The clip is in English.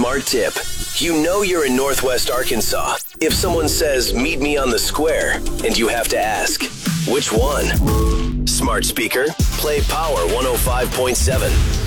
smart tip. You know you're in Northwest Arkansas if someone says, meet me on the square, and you have to ask, which one? Smart speaker, play Power 105.7.